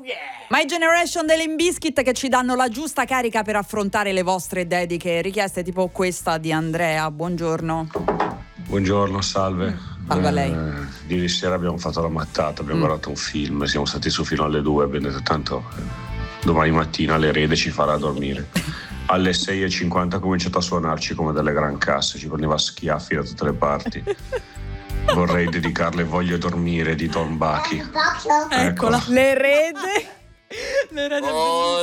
My Generation delle Limp Bizkit, che ci danno la giusta carica per affrontare le vostre dediche richieste, tipo questa di Andrea. Buongiorno. Buongiorno, salve. Salve a lei. Ieri sera abbiamo fatto la mattata, abbiamo guardato un film, siamo stati su fino alle 2, abbiamo detto tanto domani mattina l'erede ci farà dormire. Alle 6:50 ha cominciato a suonarci come delle gran casse, ci prendeva schiaffi da tutte le parti. Vorrei dedicarle Voglio dormire di Don Bucky. Eccola, l'erede. L'erede.